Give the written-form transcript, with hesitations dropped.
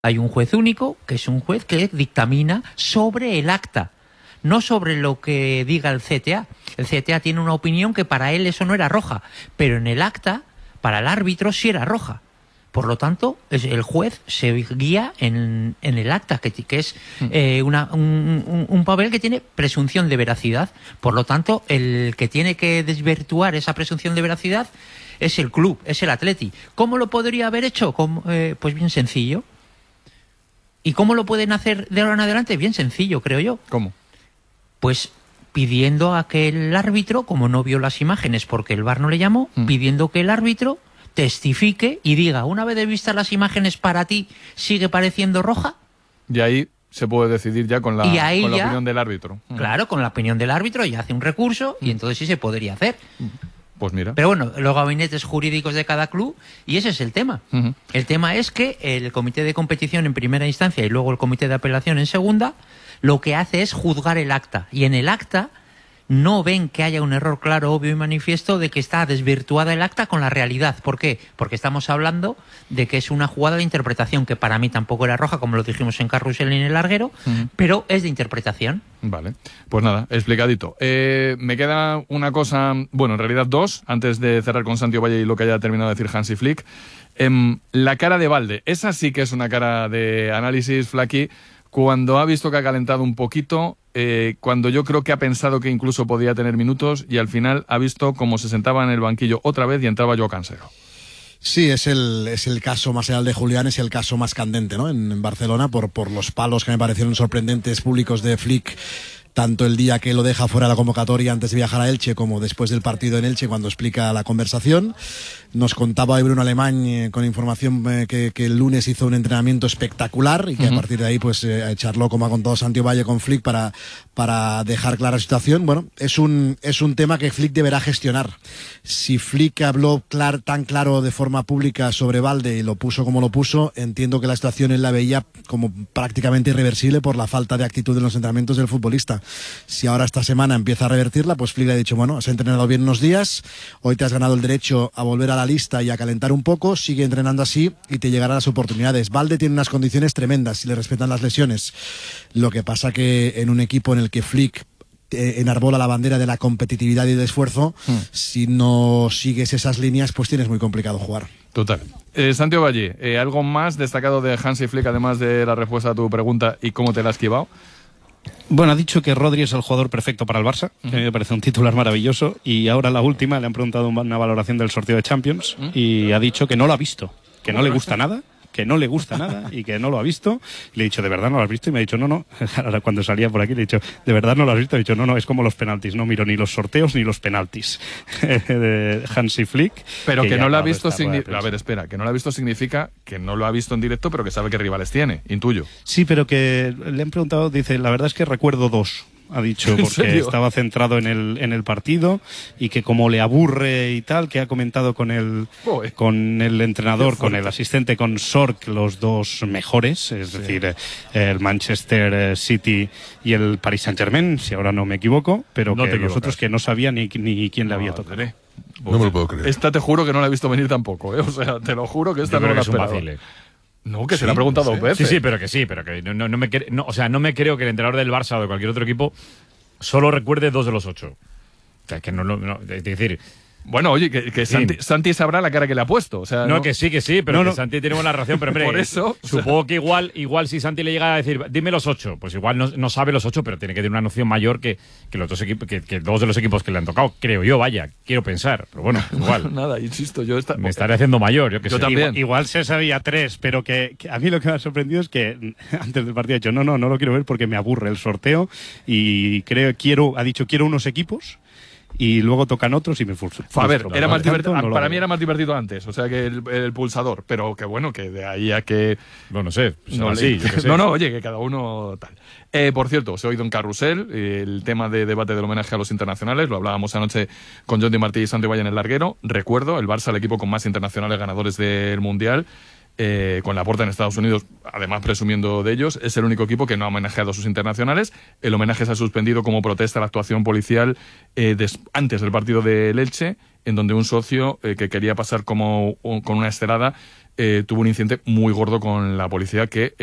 hay un juez único, que es un juez que dictamina sobre el acta, no sobre lo que diga el CTA. El CTA tiene una opinión que para él eso no era roja, pero en el acta, para el árbitro sí era roja. Por lo tanto, el juez se guía en el acta, que es un papel que tiene presunción de veracidad. Por lo tanto, el que tiene que desvirtuar esa presunción de veracidad es el club, es el Atleti. ¿Cómo lo podría haber hecho? Pues bien sencillo. ¿Y cómo lo pueden hacer de ahora en adelante? Bien sencillo, creo yo. ¿Cómo? Pues pidiendo a que el árbitro, como no vio las imágenes porque el VAR no le llamó, pidiendo que el árbitro testifique y diga, una vez vistas las imágenes, para ti sigue pareciendo roja. Y ahí se puede decidir ya con la opinión del árbitro. Claro, con la opinión del árbitro, y hace un recurso y entonces sí se podría hacer. Pues mira. Pero bueno, los gabinetes jurídicos de cada club, y ese es el tema. El tema es que el comité de competición en primera instancia y luego el comité de apelación en segunda, lo que hace es juzgar el acta. Y en el acta no ven que haya un error claro, obvio y manifiesto de que está desvirtuada el acta con la realidad. ¿Por qué? Porque estamos hablando de que es una jugada de interpretación que para mí tampoco era roja, como lo dijimos en Carrusel y en el larguero, pero es de interpretación. Vale, pues nada, explicadito. Me queda una cosa, bueno, en realidad dos, antes de cerrar con Santi Ovalle y lo que haya terminado de decir Hansi Flick. La cara de Balde, esa sí que es una cara de análisis, Flaky, cuando ha visto que ha calentado un poquito, cuando yo creo que ha pensado que incluso podía tener minutos y al final ha visto cómo se sentaba en el banquillo otra vez y entraba Joao Cancelo. Sí, es el caso, más allá del de Julián, es el caso más candente, ¿no? En Barcelona, por los palos que me parecieron sorprendentes públicos de Flick, tanto el día que lo deja fuera de la convocatoria antes de viajar a Elche como después del partido en Elche cuando explica la conversación. Nos contaba hoy Bruno Alemán con información que el lunes hizo un entrenamiento espectacular y que a partir de ahí pues charló, como ha contado Santi Ovalle, con Flick para dejar clara la situación. Bueno, es un tema que Flick deberá gestionar. Si Flick habló tan claro de forma pública sobre Balde y lo puso como lo puso, entiendo que la situación él la veía como prácticamente irreversible por la falta de actitud en los entrenamientos del futbolista. Si ahora esta semana empieza a revertirla, pues Flick le ha dicho, bueno, has entrenado bien unos días, hoy te has ganado el derecho a volver a la lista y a calentar un poco, sigue entrenando así y te llegarán las oportunidades. Balde tiene unas condiciones tremendas si le respetan las lesiones. Lo que pasa que en un equipo en el que Flick enarbola la bandera de la competitividad y del esfuerzo, si no sigues esas líneas, pues tienes muy complicado jugar. Total. Santi Ovalle, ¿algo más destacado de Hansi Flick, además de la respuesta a tu pregunta y cómo te la has esquivado? Bueno, ha dicho que Rodri es el jugador perfecto para el Barça, que me parece un titular maravilloso, y ahora la última, le han preguntado una valoración del sorteo de Champions y ha dicho que no lo ha visto, que no le gusta nada, y que no lo ha visto. Le he dicho, ¿de verdad no lo has visto? Y me ha dicho, no. Ahora cuando salía por aquí le he dicho, ¿de verdad no lo has visto? Le he dicho, no, es como los penaltis, no miro ni los sorteos ni los penaltis. De Hansi Flick. Pero que no lo ha visto significa... A ver, espera, que no lo ha visto significa que no lo ha visto en directo, pero que sabe qué rivales tiene, intuyo. Sí, pero que le han preguntado, dice, la verdad es que recuerdo dos. Ha dicho, porque estaba centrado en el partido y que como le aburre y tal, que ha comentado con el entrenador, con el asistente, con Sork, los dos mejores, es decir, el Manchester City y el Paris Saint-Germain, si ahora no me equivoco, pero no que los otros que no sabía ni quién le había tocado. No me lo puedo creer. Esta te juro que no la he visto venir tampoco, ¿eh? O sea, te lo juro que esta no la he esperado. No, que se le ha preguntado dos veces. Sí, pero que no me creo que el entrenador del Barça o de cualquier otro equipo solo recuerde 2 de los 8. O sea, que no es decir... Bueno, oye, que Santi sabrá la cara que le ha puesto. O sea, no, que sí, pero que Santi tiene buena relación. Pero hombre, por eso, supongo que igual si Santi le llega a decir, dime los 8, pues igual no sabe los 8, pero tiene que tener una noción mayor que los dos equipos, que 2 de los equipos que le han tocado, creo yo, quiero pensar. Pero bueno, igual. Nada, insisto, me estaré haciendo mayor, yo que sé. También. Igual se sabía 3, pero que a mí lo que me ha sorprendido es que antes del partido ha dicho, no lo quiero ver porque me aburre el sorteo y quiero unos equipos. Y luego tocan otros y me frustro. A ver, era más divertido, para mí era más divertido antes, o sea, que el pulsador, pero que bueno, que de ahí a que... No, no sé. Oye, que cada uno tal. Por cierto, os he oído en Carrusel el tema de debate del homenaje a los internacionales, lo hablábamos anoche con John Di Martí y Santi Ovalle en el larguero. Recuerdo, el Barça, el equipo con más internacionales ganadores del Mundial, con Laporta en Estados Unidos, además presumiendo de ellos, es el único equipo que no ha homenajeado a sus internacionales. El homenaje se ha suspendido como protesta a la actuación policial antes del partido del Elche, en donde un socio que quería pasar con una estelada tuvo un incidente muy gordo con la policía que